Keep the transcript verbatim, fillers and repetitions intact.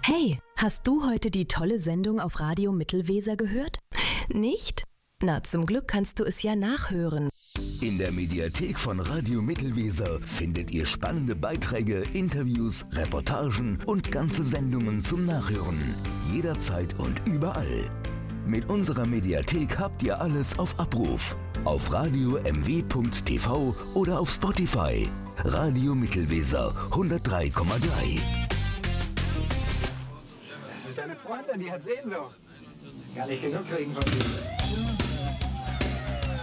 Hey, hast du heute die tolle Sendung auf Radio Mittelweser gehört? Nicht? Na, zum Glück kannst du es ja nachhören. In der Mediathek von Radio Mittelweser findet ihr spannende Beiträge, Interviews, Reportagen und ganze Sendungen zum Nachhören. Jederzeit und überall. Mit unserer Mediathek habt ihr alles auf Abruf. Auf radio m w punkt t v oder auf Spotify. Radio Mittelweser hundertdrei Komma drei. Das ist eine Freundin, die hat Sehnsucht. Kann nicht genug kriegen von dir.